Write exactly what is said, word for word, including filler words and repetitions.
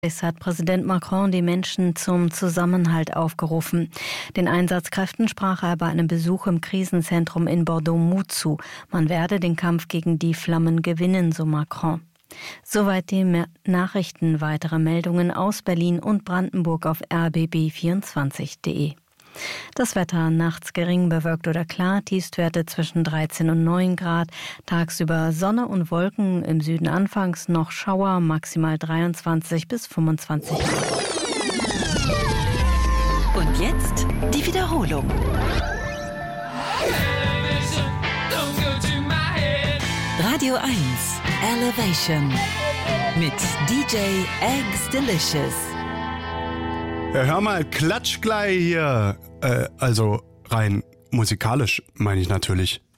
Es hat Präsident Macron die Menschen zum Zusammenhalt aufgerufen. Den Einsatzkräften sprach er bei einem Besuch im Krisenzentrum in Bordeaux Mut zu. Man werde den Kampf gegen die Flammen gewinnen, so Macron. Soweit die Nachrichten. Weitere Meldungen aus Berlin und Brandenburg auf r b b vierundzwanzig punkt d e. Das Wetter: nachts gering bewölkt oder klar, Tiefstwerte zwischen dreizehn und neun Grad, tagsüber Sonne und Wolken, im Süden anfangs noch Schauer, maximal dreiundzwanzig bis fünfundzwanzig Grad. Und jetzt die Wiederholung. Radio eins Elevation mit D J Eggs Delicious. Ja, hör mal, klatsch gleich hier. Äh, also rein musikalisch meine ich natürlich.